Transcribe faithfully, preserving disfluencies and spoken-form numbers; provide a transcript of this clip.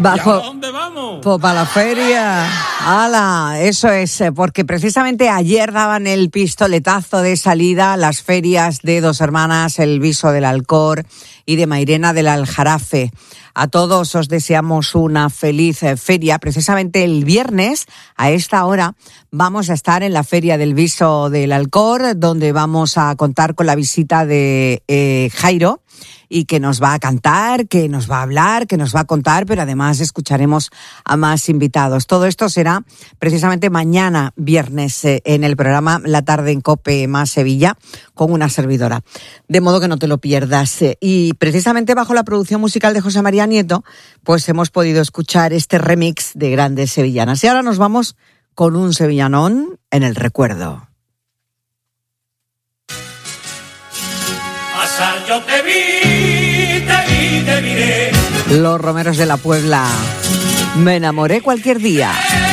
Bajo, ¿Y a dónde vamos? Pues para la feria. ¡Hala! Eso es, porque precisamente ayer daban el pistoletazo de salida a las ferias de Dos Hermanas, el Viso del Alcor y de Mairena del Aljarafe. A todos os deseamos una feliz feria. Precisamente el viernes, a esta hora, vamos a estar en la Feria del Viso del Alcor, donde vamos a contar con la visita de eh, Jairo, y que nos va a cantar, que nos va a hablar, que nos va a contar, pero además escucharemos a más invitados. Todo esto será precisamente mañana, viernes, eh, en el programa La Tarde en COPE más Sevilla, con una servidora. De modo que no te lo pierdas. Y precisamente bajo la producción musical de José María Nieto, pues hemos podido escuchar este remix de grandes sevillanas. Y ahora nos vamos con un sevillanón en el recuerdo. Pasar yo te vi, te vi, te miré. Los Romeros de la Puebla. Me enamoré cualquier día.